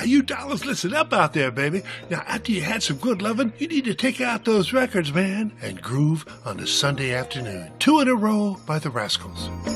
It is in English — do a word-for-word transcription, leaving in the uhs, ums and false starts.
you dollars, listen up out there, baby. Now, after you had some good loving, you need to take out those records, man, and groove on a Sunday afternoon. Two in a row by the Rascals.